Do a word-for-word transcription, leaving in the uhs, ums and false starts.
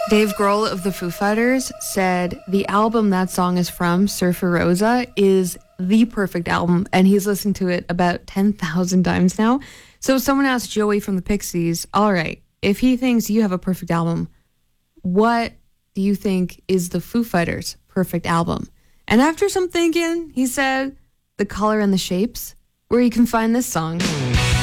Dave Grohl of the Foo Fighters said the album that song is from, Surfer Rosa, is the perfect album, and he's listened to it about ten thousand times now. So someone asked Joey from the Pixies, all right, if he thinks you have a perfect album, what do you think is the Foo Fighters' perfect album? And after some thinking, he said, The Color and the Shapes, where you can find this song.